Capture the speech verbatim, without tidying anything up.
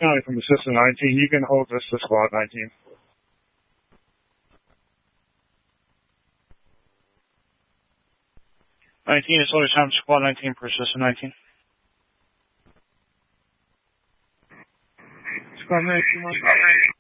County from Assistant nineteen. You can hold this to Squad nineteen. nineteen is Soldier Time, Squad nineteen for Assistant nineteen. Squad nineteen, one.